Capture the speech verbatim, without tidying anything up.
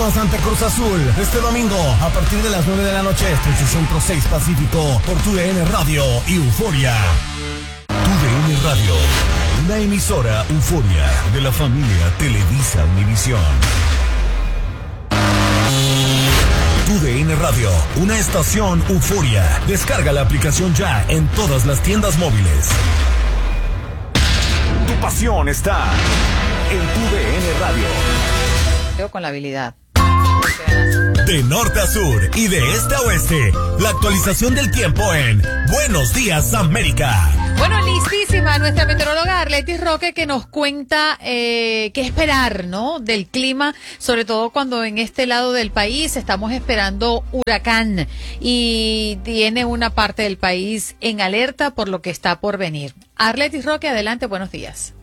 Pumas ante Cruz Azul. Este domingo, a partir de las nueve de la noche, este es Centro seis Pacífico, por Tu D N Radio y Euforia. Tu D N Radio, una emisora Euforia de la familia Televisa Univisión. Tu D N Radio, una estación Euforia. Descarga la aplicación ya en todas las tiendas móviles. Tu pasión está en Tu D N Radio. Con la habilidad. De norte a sur y de este a oeste, la actualización del tiempo en Buenos Días América. Bueno, listísima nuestra meteoróloga Arletis Roque, que nos cuenta eh, qué esperar, ¿no?, del clima, sobre todo cuando en este lado del país estamos esperando huracán y tiene una parte del país en alerta por lo que está por venir. Arletis Roque, adelante, buenos días.